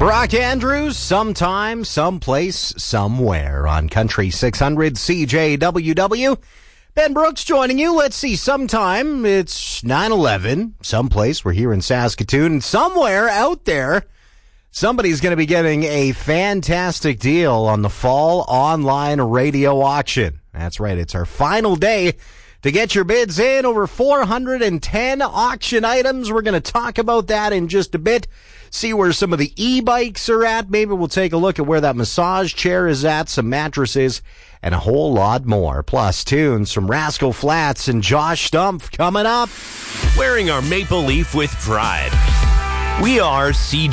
Brock Andrews, sometime, someplace, somewhere on Country 600 CJWW. Ben Brooks joining you. Let's see, sometime it's 9/11, someplace we're here in Saskatoon, and somewhere out there, somebody's going to be getting a fantastic deal on the fall online radio auction. That's right, it's our final day to get your bids in. Over 410 auction items. We're going to talk about that in just a bit. See where some of the e-bikes are at. Maybe we'll take a look at where that massage chair is at, some mattresses, and a whole lot more. Plus tunes from Rascal Flatts and Josh Stumpf coming up. Wearing our maple leaf with pride. We are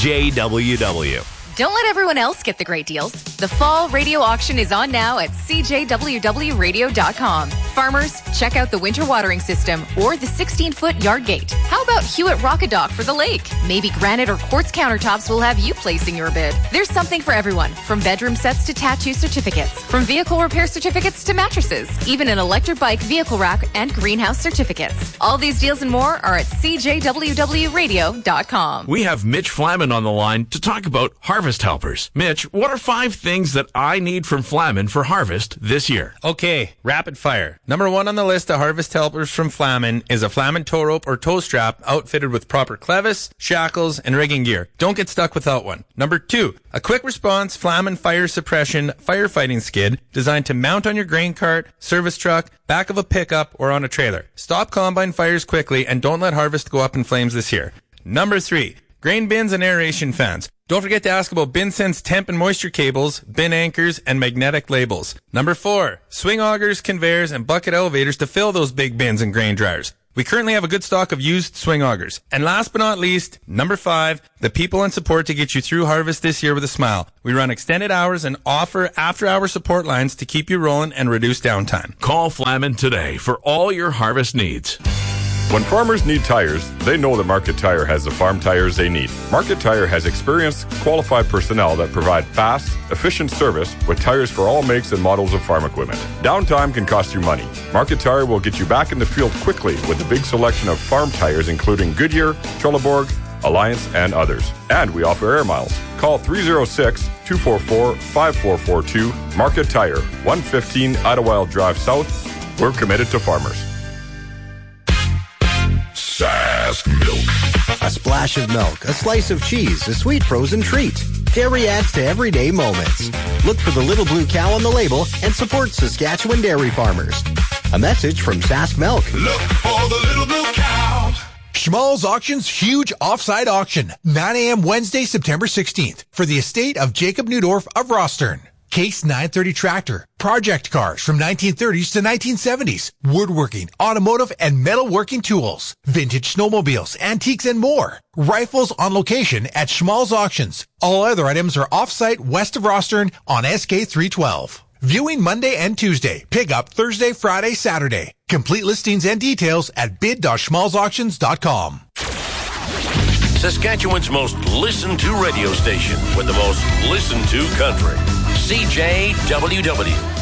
CJWW. Don't let everyone else get the great deals. The fall radio auction is on now at CJWWradio.com. Farmers, check out the winter watering system or the 16-foot yard gate. How about Hewitt Rockadock for the lake? Maybe granite or quartz countertops will have you placing your bid. There's something for everyone, from bedroom sets to tattoo certificates, from vehicle repair certificates to mattresses, even an electric bike vehicle rack and greenhouse certificates. All these deals and more are at CJWWradio.com. We have Mitch Flaman on the line to talk about harvest helpers. Mitch, what are 5 things that I need from Flaman for harvest this year? Okay, rapid fire. Number 1 on the list of harvest helpers from Flaman is a Flaman tow rope or tow strap outfitted with proper clevis, shackles, and rigging gear. Don't get stuck without one. Number 2, a quick response Flaman fire suppression firefighting skid designed to mount on your grain cart, service truck, back of a pickup, or on a trailer. Stop combine fires quickly and don't let harvest go up in flames this year. Number 3, grain bins and aeration fans. Don't forget to ask about BinSense temp and moisture cables, bin anchors, and magnetic labels. Number 4, swing augers, conveyors, and bucket elevators to fill those big bins and grain dryers. We currently have a good stock of used swing augers. And last but not least, number 5, the people and support to get you through harvest this year with a smile. We run extended hours and offer after-hour support lines to keep you rolling and reduce downtime. Call Flaman today for all your harvest needs. When farmers need tires, they know that Market Tire has the farm tires they need. Market Tire has experienced, qualified personnel that provide fast, efficient service with tires for all makes and models of farm equipment. Downtime can cost you money. Market Tire will get you back in the field quickly with a big selection of farm tires including Goodyear, Trelleborg, Alliance, and others. And we offer air miles. Call 306-244-5442. Market Tire, 115 Idlewild Drive South. We're committed to farmers. Sask Milk. A splash of milk, a slice of cheese, a sweet frozen treat. Dairy adds to everyday moments. Look for the little blue cow on the label and support Saskatchewan dairy farmers. A message from Sask Milk. Look for the little blue cow. Schmalz Auction's huge offsite auction, 9 a.m. Wednesday, September 16th, for the estate of Jacob Newdorf of Rostern. Case 930 tractor, project cars from 1930s to 1970s, woodworking, automotive, and metalworking tools, vintage snowmobiles, antiques, and more. Rifles on location at Schmalz Auctions. All other items are off-site west of Rostern on SK 312. Viewing Monday and Tuesday. Pick up Thursday, Friday, Saturday. Complete listings and details at bid.schmalzauctions.com. Saskatchewan's most listened to radio station with the most listened to country. CJWW.